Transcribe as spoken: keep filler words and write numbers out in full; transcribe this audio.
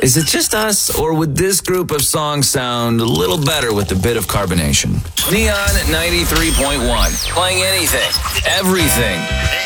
Is it just us, or would this group of songs sound a little better with a bit of carbonation? Neon ninety-three point one, playing anything, everything.